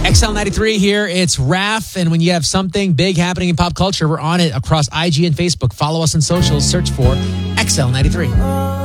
XL93 here. It's Raph. And when you have something big happening in pop culture, we're on it across IG and Facebook. Follow us on socials. Search for XL93.